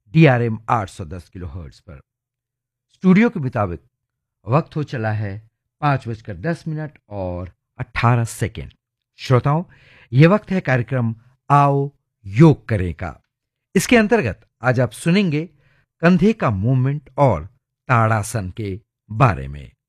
DRM 810 kilohertz पर। Studio के मुताबिक वक्त हो चला है 5:10 और 18 सेकेंड। श्रोताओं, ये वक्त है कार्यक्रम आओ योग करें का। इसके अंतर्गत आज आप सुनेंगे कंधे का मूवमेंट और ताड़ासन के बारे में।